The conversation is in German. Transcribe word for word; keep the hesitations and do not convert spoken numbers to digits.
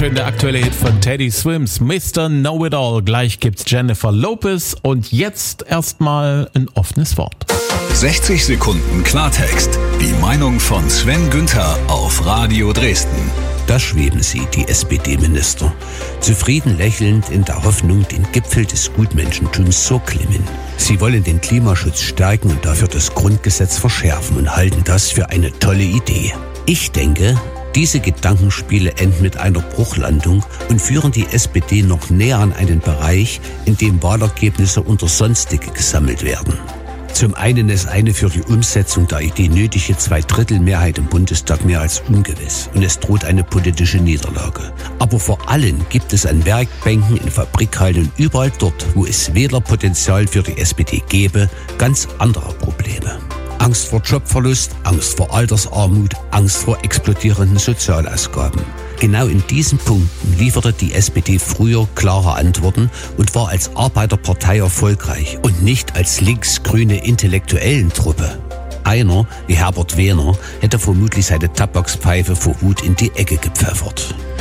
schön, der aktuelle Hit von Teddy Swims, Mister Know-It-All. Gleich gibt's Jennifer Lopez und jetzt erstmal ein offenes Wort. sechzig Sekunden Klartext. Die Meinung von Sven Günther auf Radio Dresden. Da schweben sie, die S P D-Minister, zufrieden lächelnd in der Hoffnung, den Gipfel des Gutmenschentums zu erklimmen. Sie wollen den Klimaschutz stärken und dafür das Grundgesetz verschärfen und halten das für eine tolle Idee. Ich denke, diese Gedankenspiele enden mit einer Bruchlandung und führen die S P D noch näher an einen Bereich, in dem Wahlergebnisse unter Sonstige gesammelt werden. Zum einen ist eine für die Umsetzung der Idee nötige Zweidrittelmehrheit im Bundestag mehr als ungewiss und es droht eine politische Niederlage. Aber vor allem gibt es an Werkbänken, in Fabrikhallen und überall dort, wo es Wählerpotenzial für die S P D gäbe, ganz andere Probleme. Angst vor Jobverlust, Angst vor Altersarmut, Angst vor explodierenden Sozialausgaben. Genau in diesen Punkten lieferte die S P D früher klare Antworten und war als Arbeiterpartei erfolgreich und nicht als linksgrüne Intellektuellentruppe. Einer, wie Herbert Wehner, hätte vermutlich seine Tabakspfeife vor Wut in die Ecke gepfeffert.